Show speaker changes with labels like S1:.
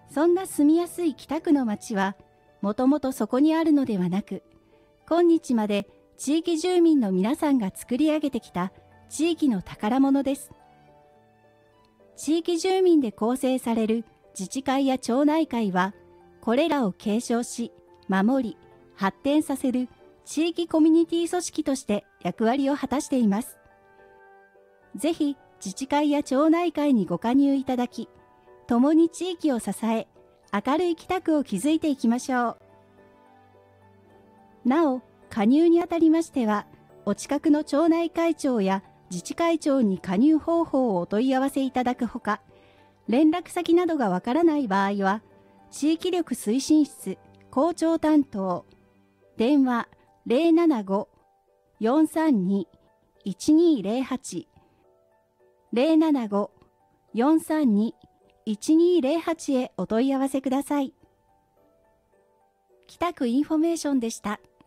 S1: そんな住みやすい北区の街は、もともとそこにあるのではなく、今日まで地域住民の皆さんが作り上げてきた地域の宝物です。地域住民で構成される自治会や町内会は、これらを継承し、守り、発展させる地域コミュニティ組織として役割を果たしています。ぜひ自治会や町内会にご加入いただき、共に地域を支え、明るい北区を築いていきましょう。なお、加入にあたりましては、お近くの町内会長や自治会長に加入方法をお問い合わせいただくほか、連絡先などがわからない場合は、地域力推進室校長担当、電話075-432-1208 075-432-1208へお問い合わせください。北区インフォメーションでした。